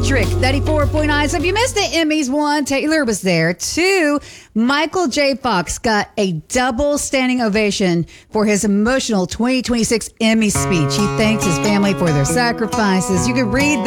Electric 94.9. So if you missed the Emmys, 1, Taylor was there. 2, Michael J. Fox got a double standing ovation for his emotional 2026 Emmy speech. He thanks his family for their sacrifices. You can read that.